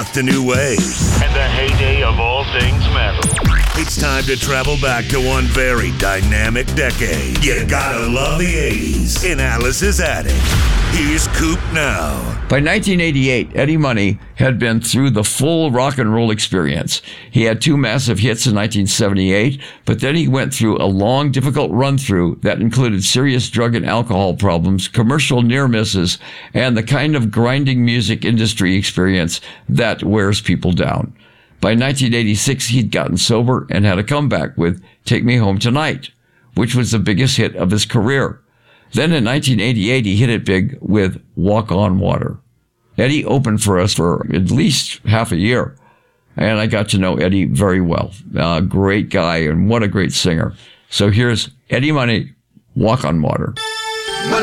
path to new ways. And the heyday of all things metal. It's time to travel back to one very dynamic decade. You gotta love the 80s in Alice's Attic. Here's Coop now. By 1988, Eddie Money had been through the full rock and roll experience. He had 2 massive hits in 1978, but then he went through a long, difficult run-through that included serious drug and alcohol problems, commercial near misses, and the kind of grinding music industry experience that wears people down. By 1986, he'd gotten sober and had a comeback with Take Me Home Tonight, which was the biggest hit of his career. Then in 1988, he hit it big with Walk on Water. Eddie opened for us for at least half a year, and I got to know Eddie very well. Great guy, and what a great singer. So here's Eddie Money, Walk on Water.